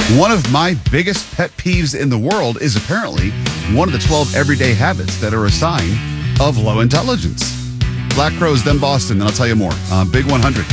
One of my biggest pet peeves in the world is apparently one of the 12 everyday habits that are a sign of low intelligence. Black Crowes, then Boston, and I'll tell you more. Big 100.